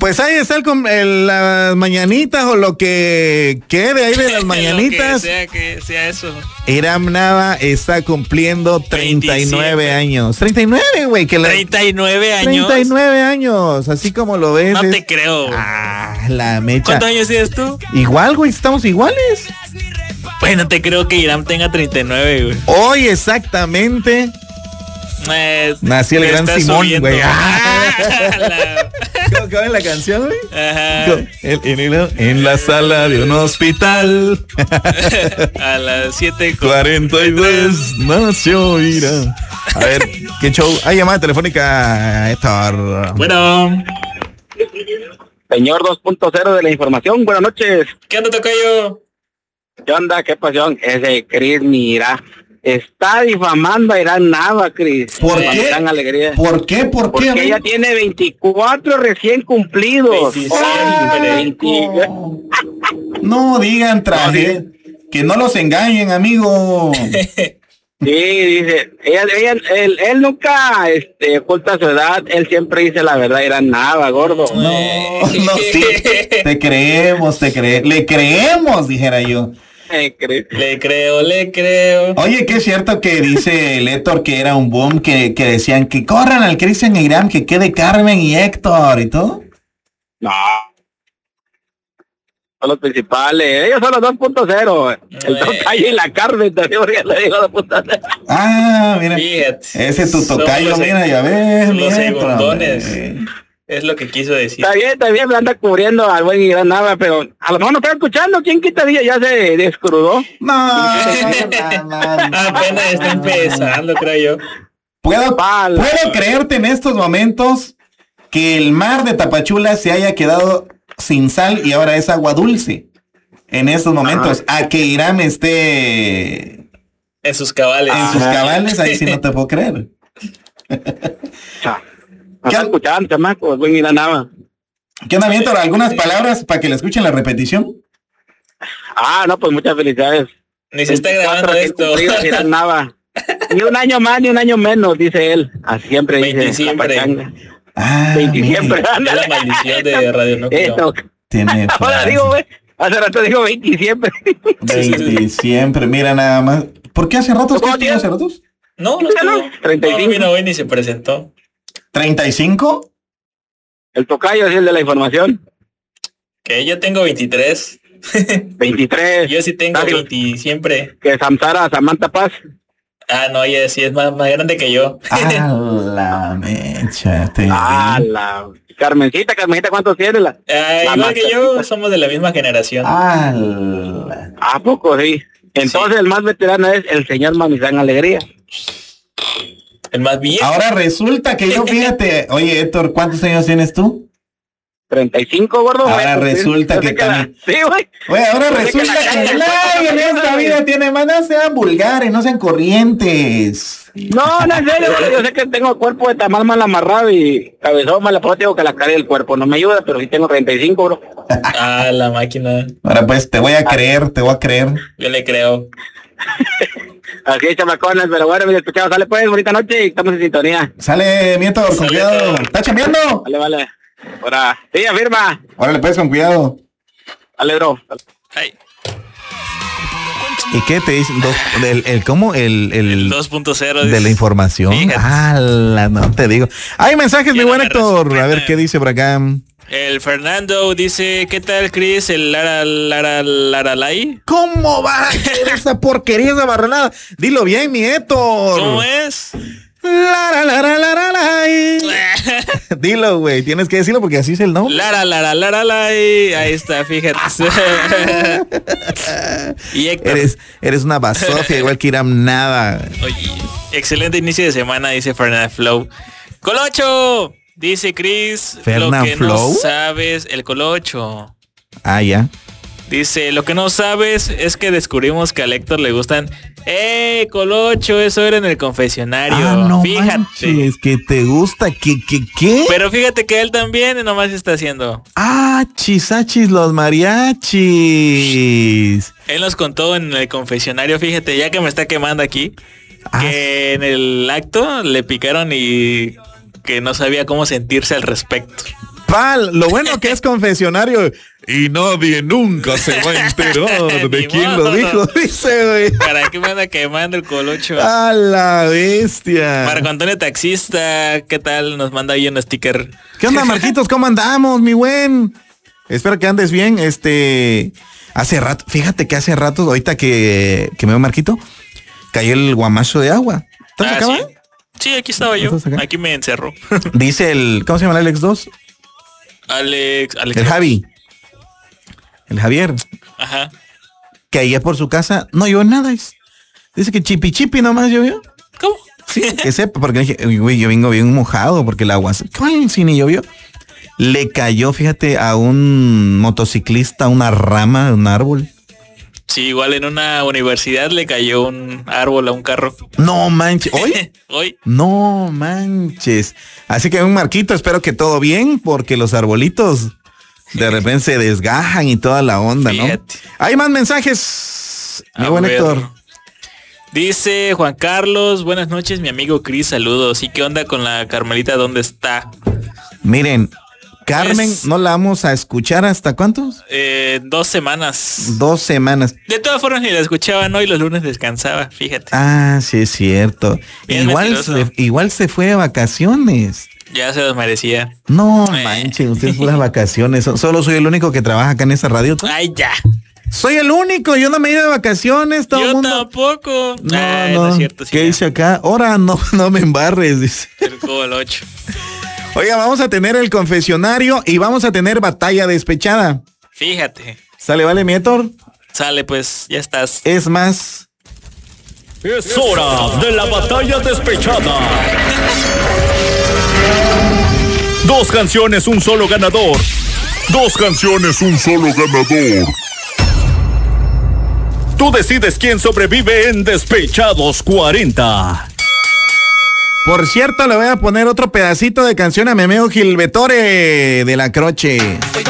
Pues ahí está las mañanitas o lo que quede ahí de las mañanitas. que sea eso. Hiram Nava está cumpliendo 39 años. 39, güey. 39 años. 39 años, así como lo ves. No te creo. La mecha. ¿Cuántos años tienes tú? Igual, güey, estamos iguales. Pues no te creo que Hiram tenga 39, güey. Hoy exactamente. Nació el gran Simón, güey. ¿Cómo va la canción, güey? En la sala de un hospital. A las 7:42 nació Hiram. A ver, ¿qué show? Hay llamada telefónica, Héctor. Bueno. Señor 2.0 de la información, buenas noches. ¿Qué onda, tocayo? ¿Qué onda? ¿Qué pasión? Ese Cris, mira, está difamando a Hiram Nava, Cris. ¿Por qué? Alegría. ¿Por qué? Porque ella tiene 24 recién cumplidos. No digan traje, que no los engañen, amigo. Sí, dice, él nunca oculta su edad, él siempre dice la verdad, Hiram Nava, gordo. No, sí, te creemos, le creemos, dijera yo. Le creo. Oye, que es cierto que dice el Héctor que era un boom, que decían que corran al Cristian Hiram, que quede Carmen y Héctor y todo. No. Son los principales, ellos son los 2.0. El tocayo y la Carmen también, porque le digo 2.0. Ah, mira. Fíjate. Ese tu tocayo, mira, ya ves. Los segundones. Es lo que quiso decir. Está bien, me anda cubriendo al buen Hiram Nava, pero a lo mejor no está escuchando. ¿Quién quita día? Ya se descrudó. No. Apenas está empezando, creo yo. ¿Puedo creerte en estos momentos que el mar de Tapachula se haya quedado sin sal y ahora es agua dulce? En estos momentos, a que Hiram esté en sus cabales. Ahí sí no te puedo creer. ¿Qué escuchando, chamaco? Buen Hiram Nava. ¿Qué onda, Víctor? ¿Algunas palabras para que le escuchen la repetición? No, pues muchas felicidades. Ni se está grabando esto. Hiram Nava. Ni un año más, ni un año menos, dice él. Así siempre dice. Siempre. 20 siempre. Es la maldición de Radio Núcleo. Tiene ahora digo, güey. Hace rato digo 20 siempre. 20 siempre, mira nada más. ¿Por qué hace ratos? ¿Qué estuvo hace ratos? No estuvo. 35. No, ni se presentó. ¿35? El tocayo es el de la información. Que yo tengo 23. 23. Yo sí tengo 20 siempre. Que Samantha Paz. No, ella sí es más grande que yo. La mecha. Carmencita, ¿cuántos tiene? Igual que yo, somos de la misma generación. ¿A poco sí? Entonces el más veterano es el señor Mamizán Alegría. El más viejo. Ahora resulta que yo, fíjate, oye Héctor, ¿cuántos años tienes tú? 35, gordo. Ahora resulta que también. Sí, güey. Oye, ahora resulta que nadie en esta vida tiene más. No sean vulgares, no sean corrientes. No, en serio, yo sé que tengo cuerpo de tamal mal amarrado y cabezón mal apoyado, tengo que la cara del cuerpo. No me ayuda, pero sí tengo 35, bro. La máquina. Ahora pues te voy a creer. Yo le creo. Así es, chamacones, pero bueno, mis escuchados, sale pues, bonita noche y estamos en sintonía. Sale, Nieto, con cuidado. ¿Está chambeando? Vale. Ahora, sí, afirma. Órale, pues, con cuidado. Dale, bro. Ay. ¿Y qué te dicen? ¿Cómo? El 2.0 de la información. No te digo. Hay mensajes, mi buen Héctor. A ver qué dice por acá. El Fernando dice, ¿qué tal, Chris? El Laralay. ¿Cómo va a ser esa porquería, esa barranada? Dilo bien, mi Héctor. ¿Cómo es? Dilo, güey, tienes que decirlo porque así es el nombre. Laralay. Ahí está, fíjate. Y Héctor. Eres una basofia, igual que Hiram Nava. Oye, excelente inicio de semana, dice Fernanda Flow. ¡Colocho! Dice Chris, lo que no sabes, el Colocho. Ya. Dice, lo que no sabes es que descubrimos que a Héctor le gustan. Colocho, eso era en el confesionario. No fíjate. Manches, que te gusta, ¿qué? Pero fíjate que él también nomás está haciendo. Chisachis, los mariachis. Él nos contó en el confesionario, fíjate, ya que me está quemando aquí, que en el acto le picaron y que no sabía cómo sentirse al respecto. Lo bueno que es confesionario y nadie nunca se va a enterar de quién lo dijo, dice, güey. ¿Para qué me anda quemando el colocho? A la bestia. Marco Antonio Taxista, ¿qué tal? Nos manda ahí un sticker. ¿Qué onda, Marquitos? ¿Cómo andamos, mi buen? Espero que andes bien. Hace rato, fíjate que hace rato, ahorita que me veo Marquito, cayó el guamazo de agua. ¿Estás acá? ¿Sí? Sí, aquí estaba yo. Aquí me encerró. Dice ¿cómo se llama el Alex 2? Alex. El Javi. El Javier. Ajá. Que allá por su casa no llovió nada. Dice que chipi nomás llovió. ¿Cómo? Sí, que sepa, porque dije, güey, yo vengo bien mojado porque el agua, ¿cuál si ni llovió? Le cayó, fíjate, a un motociclista una rama de un árbol. Sí, igual en una universidad le cayó un árbol a un carro. No manches. ¿Hoy? Hoy. No manches. Así que un Marquito, espero que todo bien, porque los arbolitos de repente se desgajan y toda la onda, fíjate. ¿No? Hay más mensajes, mi buen Héctor. Dice Juan Carlos, buenas noches, mi amigo Cris, saludos. ¿Y qué onda con la Carmelita? ¿Dónde está? Miren, Carmen, no la vamos a escuchar ¿hasta cuántos? 2 semanas. 2 semanas. De todas formas ni la escuchaban hoy, los lunes descansaba, fíjate. Ah, sí es cierto. Igual se fue de vacaciones. Ya se los merecía. No manchen, ustedes fueron las vacaciones. Solo soy el único que trabaja acá en esa radio. Ay, ya. Soy el único, yo no me he ido de vacaciones, todo el mundo. Yo tampoco. No es cierto. Sí, ¿qué dice acá? Ahora no me embarres, dice. El 8. Oiga, vamos a tener el confesionario y vamos a tener batalla despechada. Fíjate. ¿Sale, vale, mi Héctor? Sale, pues, ya estás. Es más. Es hora de la batalla despechada. 2 canciones, un solo ganador. 2 canciones, un solo ganador. Tú decides quién sobrevive en Despechados 40. Por cierto, le voy a poner otro pedacito de canción a mi amigo Gilbertore de la Croce.